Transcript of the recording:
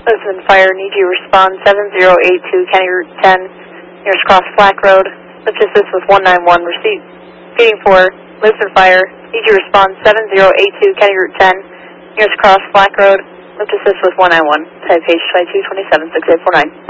Lisbon Fire, need you respond 7082 County Route 10, nearest cross Black Road. Lift assist with 191, receiving for Lisbon Fire, need you respond 7082 County Route 10, nearest cross Black Road. Lift assist with 191, type H 2227 6849.